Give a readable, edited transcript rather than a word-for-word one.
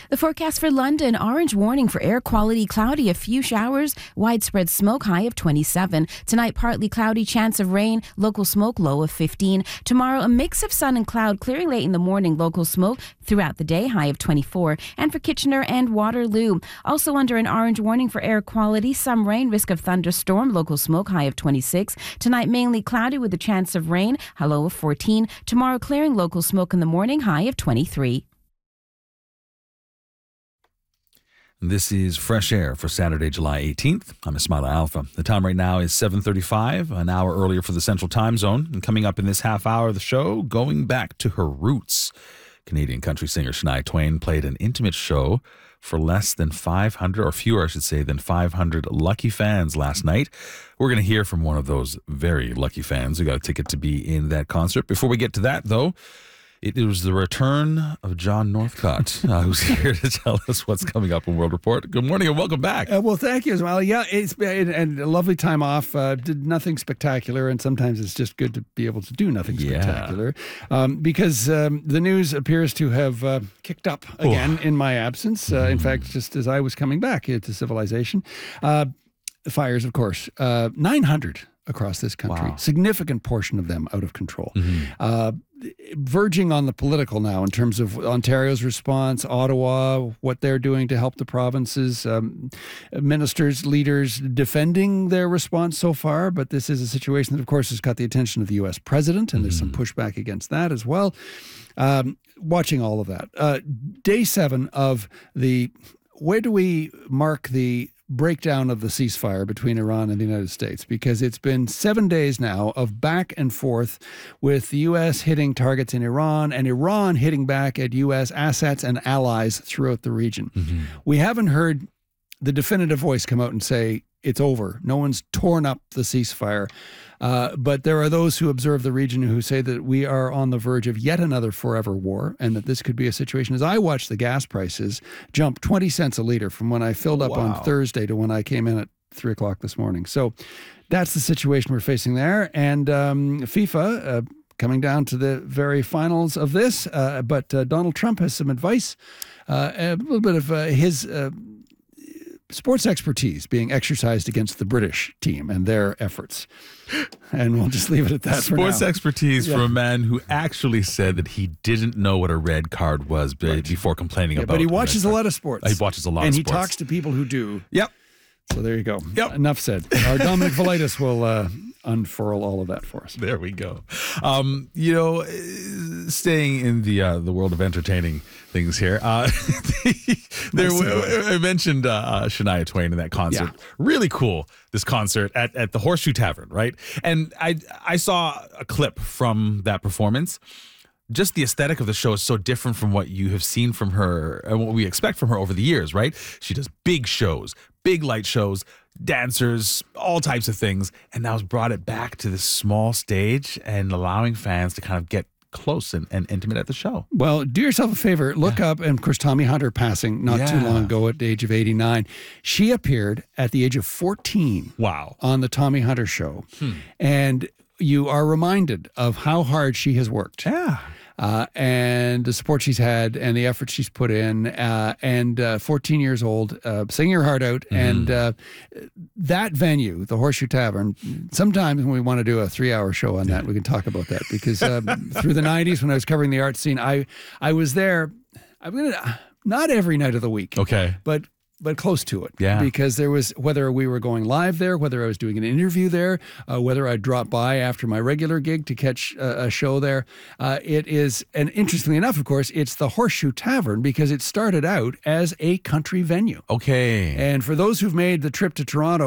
The forecast for London, orange warning for air quality, cloudy, a few showers, widespread smoke, high of 27. Tonight, partly cloudy, chance of rain, local smoke, low of 15. Tomorrow, a mix of sun and cloud, clearing late in the morning, local smoke throughout the day, high of 24. And for Kitchener and Waterloo, also under an orange warning for air quality, some rain, risk of thunderstorm, local smoke, high of 26. Tonight, mainly cloudy with a chance of rain, a low of 14. Tomorrow, clearing, local smoke in the morning, high of 23. This is Fresh Air for Saturday, July 18th. I'm Ismaila Alfa. The time right now is 7:35, an hour earlier for the Central Time Zone. And coming up in this half hour of the show, going back to her roots. Canadian country singer Shania Twain played an intimate show for less than 500, or fewer, I should say, than 500 lucky fans last night. We're going to hear from one of those very lucky fans who got a ticket to be in that concert. Before we get to that, though, it was the return of John Northcott, who's here to tell us what's coming up in World Report. Good morning and welcome back. Well, thank you as well. Yeah, it's been a lovely time off. Did nothing spectacular, and sometimes it's just good to be able to do nothing spectacular because the news appears to have kicked up again in my absence. In fact, just as I was coming back into civilization. Fires, of course, 900 across this country. Wow. Significant portion of them out of control. Verging on the political now in terms of Ontario's response, Ottawa, what they're doing to help the provinces, ministers, leaders defending their response so far. But this is a situation that, of course, has got the attention of the U.S. president, and there's some pushback against that as well. Watching all of that. Day 7 of where do we mark the breakdown of the ceasefire between Iran and the United States, because it's been 7 days now of back and forth with the U.S. hitting targets in Iran and Iran hitting back at U.S. assets and allies throughout the region. We haven't heard the definitive voice come out and say it's over. No one's torn up the ceasefire. But there are those who observe the region who say that we are on the verge of yet another forever war, and that this could be a situation. As I watched the gas prices jump 20 cents a liter from when I filled up on Thursday to when I came in at 3 o'clock this morning. So that's the situation we're facing there. And FIFA coming down to the very finals of this. But Donald Trump has some advice, a little bit of his sports expertise being exercised against the British team and their efforts. And we'll just leave it at that for now. Sports expertise from a man who actually said that he didn't know what a red card was before complaining about it. But he watches a lot of sports. He watches a lot of sports. And he talks to people who do. Yep. So there you go. Yep. Enough said. Our Dominic Velitis will unfurl all of that for us. There we go. Staying in the world of entertaining things here, I mentioned Shania Twain in that concert. Yeah. Really cool, this concert at the Horseshoe Tavern, right? And I saw a clip from that performance. Just the aesthetic of the show is so different from what you have seen from her and what we expect from her over the years, right? She does big shows, big light shows, dancers, all types of things, and now has brought it back to this small stage and allowing fans to kind of get close and intimate at the show. Well, do yourself a favor, look up, and of course Tommy Hunter passing not too long ago at the age of 89. She appeared at the age of 14 on the Tommy Hunter show. And you are reminded of how hard she has worked. And the support she's had and the effort she's put in, and 14 years old, singing her heart out. And that venue, the Horseshoe Tavern, sometimes when we want to do a 3-hour show on that, we can talk about that, because through the 90s when I was covering the art scene, I was there, not every night of the week, but close to it. Because there was, whether we were going live there, whether I was doing an interview there, whether I dropped by after my regular gig to catch a show there. It is, and interestingly enough, of course, it's the Horseshoe Tavern because it started out as a country venue. Okay. And for those who've made the trip to Toronto,